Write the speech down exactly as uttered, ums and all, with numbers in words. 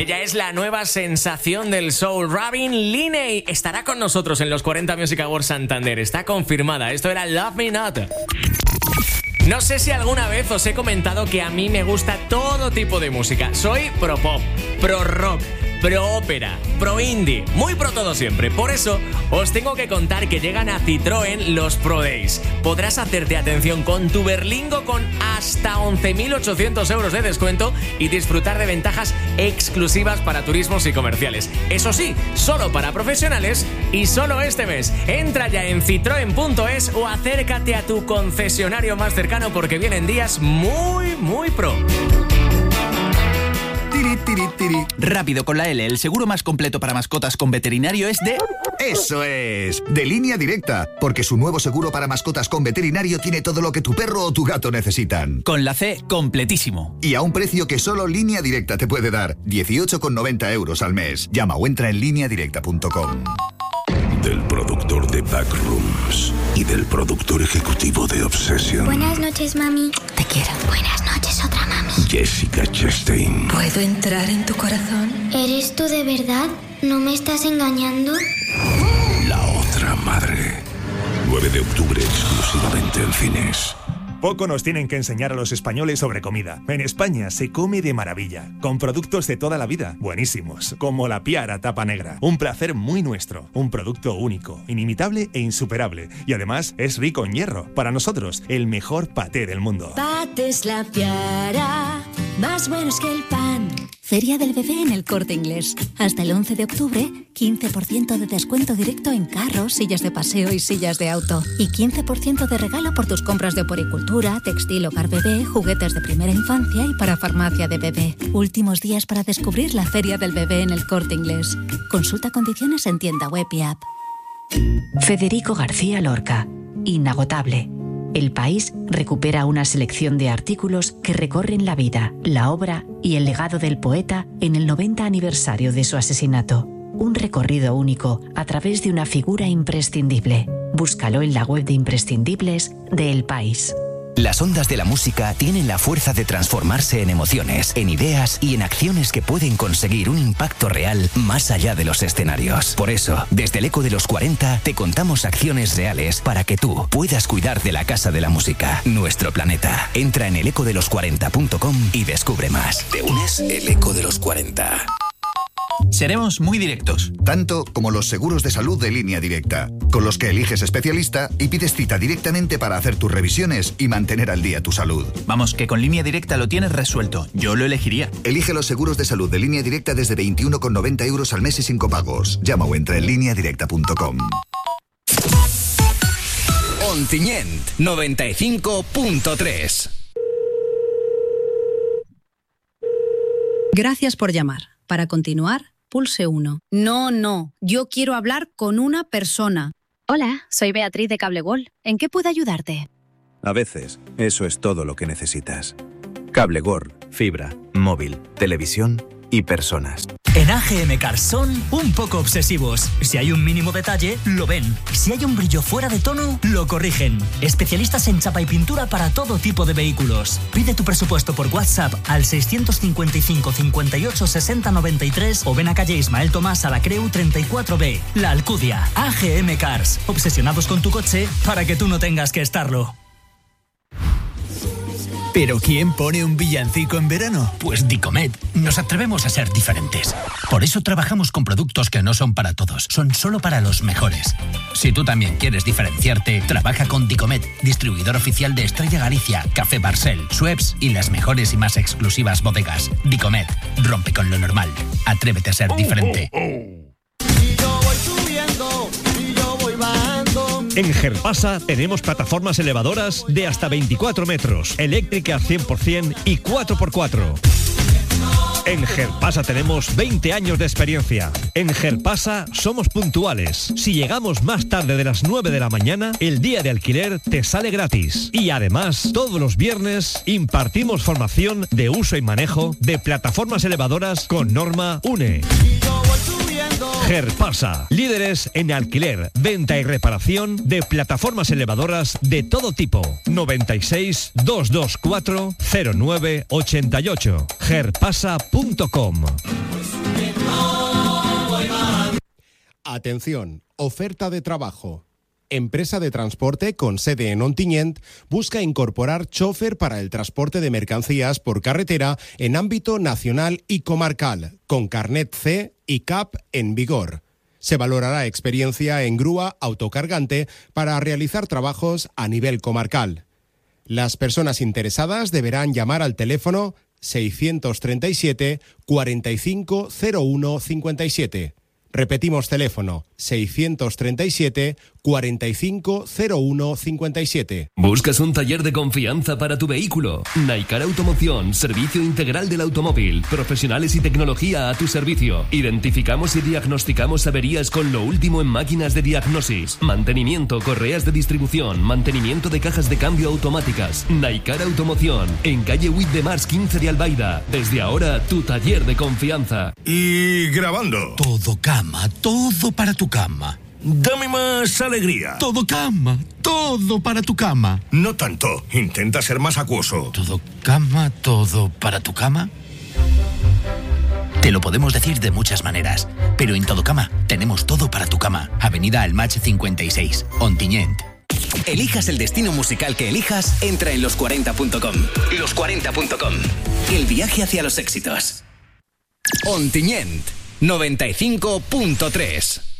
Ella es la nueva sensación del soul. Robin Linney estará con nosotros en los cuarenta Music Awards Santander. Está confirmada. Esto era Love Me Not. No sé si alguna vez os he comentado que a mí me gusta todo tipo de música. Soy pro pop, pro rock, pro ópera, pro indie, muy pro todo siempre. Por eso os tengo que contar que llegan a Citroën los Pro Days. Podrás hacerte, atención, con tu Berlingo con hasta once mil ochocientos euros de descuento y disfrutar de ventajas exclusivas para turismos y comerciales. Eso sí, solo para profesionales y solo este mes. Entra ya en citroen punto es o acércate a tu concesionario más cercano porque vienen días muy, muy pro. Tiri, tiri, tiri. Rápido con la L, el seguro más completo para mascotas con veterinario es de... ¡Eso es! De Línea Directa, porque su nuevo seguro para mascotas con veterinario tiene todo lo que tu perro o tu gato necesitan. Con la C, completísimo. Y a un precio que solo Línea Directa te puede dar, dieciocho con noventa euros al mes. Llama o entra en línea directa punto com. Del productor de Backrooms y del productor ejecutivo de Obsession. Buenas noches, mami. Te quiero. Buenas noches, otra mami. Jessica Chastain. ¿Puedo entrar en tu corazón? ¿Eres tú de verdad? ¿No me estás engañando? La otra madre. nueve de octubre exclusivamente en cines. Poco nos tienen que enseñar a los españoles sobre comida. En España se come de maravilla, con productos de toda la vida, buenísimos, como la Piara tapa negra. Un placer muy nuestro, un producto único, inimitable e insuperable. Y además es rico en hierro. Para nosotros, el mejor paté del mundo. Patés La Piara, más buenos que el pan. Feria del Bebé en El Corte Inglés. Hasta el once de octubre, quince por ciento de descuento directo en carros, sillas de paseo y sillas de auto. Y quince por ciento de regalo por tus compras de oporicultura, textil, hogar bebé, juguetes de primera infancia y para farmacia de bebé. Últimos días para descubrir la Feria del Bebé en El Corte Inglés. Consulta condiciones en tienda web y app. Federico García Lorca. Inagotable. El País recupera una selección de artículos que recorren la vida, la obra y el legado del poeta en el noventa aniversario de su asesinato. Un recorrido único a través de una figura imprescindible. Búscalo en la web de imprescindibles de El País. Las ondas de la música tienen la fuerza de transformarse en emociones, en ideas y en acciones que pueden conseguir un impacto real más allá de los escenarios. Por eso, desde el Eco de los cuarenta, te contamos acciones reales para que tú puedas cuidar de la Casa de la Música, nuestro planeta. Entra en el eco de los cuarenta punto com y descubre más. ¿Te unes? El Eco de los cuarenta. Seremos muy directos. Tanto como los seguros de salud de Línea Directa, con los que eliges especialista y pides cita directamente para hacer tus revisiones y mantener al día tu salud. Vamos, que con Línea Directa lo tienes resuelto. Yo lo elegiría. Elige los seguros de salud de Línea Directa desde veintiuno con noventa euros al mes y sin copagos. Llama o entra en línea directa punto com. Ontinyent noventa y cinco punto tres. Gracias por llamar. Para continuar, pulse uno. No, no, yo quiero hablar con una persona. Hola, soy Beatriz de Cable World. ¿En qué puedo ayudarte? A veces, eso es todo lo que necesitas. Cable World, fibra, móvil, televisión y personas. En A G M Cars son un poco obsesivos. Si hay un mínimo detalle, lo ven. Si hay un brillo fuera de tono, lo corrigen. Especialistas en chapa y pintura para todo tipo de vehículos. Pide tu presupuesto por WhatsApp al seiscientos cincuenta y cinco, cincuenta y ocho, sesenta, noventa y tres o ven a calle Ismael Tomás a la Creu treinta y cuatro B. La Alcudia. A G M Cars. Obsesionados con tu coche para que tú no tengas que estarlo. ¿Pero quién pone un villancico en verano? Pues Dicomet. Nos atrevemos a ser diferentes. Por eso trabajamos con productos que no son para todos, son solo para los mejores. Si tú también quieres diferenciarte, trabaja con Dicomet, distribuidor oficial de Estrella Galicia, Café Barcel, Schweppes y las mejores y más exclusivas bodegas. Dicomet, rompe con lo normal. Atrévete a ser diferente. Oh, oh, oh. Y yo voy subiendo, y yo voy bajando. En Gerpasa tenemos plataformas elevadoras de hasta veinticuatro metros, eléctricas cien por ciento y cuatro por cuatro. En Gerpasa tenemos veinte años de experiencia. En Gerpasa somos puntuales. Si llegamos más tarde de las nueve de la mañana, el día de alquiler te sale gratis. Y además, todos los viernes impartimos formación de uso y manejo de plataformas elevadoras con norma U N E. Gerpasa, líderes en alquiler, venta y reparación de plataformas elevadoras de todo tipo. noventa y seis, doscientos veinticuatro, cero nueve ochenta y ocho. gerpasa punto com. Atención, oferta de trabajo. Empresa de transporte con sede en Ontinyent busca incorporar chofer para el transporte de mercancías por carretera en ámbito nacional y comarcal, con carnet C y C A P en vigor. Se valorará experiencia en grúa autocargante para realizar trabajos a nivel comarcal. Las personas interesadas deberán llamar al teléfono seiscientos treinta y siete, cuarenta y cinco, cero uno, cincuenta y siete. Repetimos teléfono seiscientos treinta y siete, cuarenta y cinco, cero uno, cincuenta y siete. ¿Buscas un taller de confianza para tu vehículo? Naikar Automoción, servicio integral del automóvil, profesionales y tecnología a tu servicio. Identificamos y diagnosticamos averías con lo último en máquinas de diagnosis, mantenimiento, correas de distribución, mantenimiento de cajas de cambio automáticas. Naikar Automoción, en calle Huit de Mars quince de Albaida. Desde ahora, tu taller de confianza. Y grabando. Todo cama, todo para tu cama. Dame más alegría. Todo cama, todo para tu cama. No tanto, intenta ser más acuoso. Todo cama, todo para tu cama. Te lo podemos decir de muchas maneras, pero en Todo Cama tenemos todo para tu cama. Avenida Almach cincuenta y seis, Ontinyent. Elijas el destino musical que elijas, entra en los cuarenta punto com. los cuarenta punto com. El viaje hacia los éxitos. Ontinyent, noventa y cinco punto tres.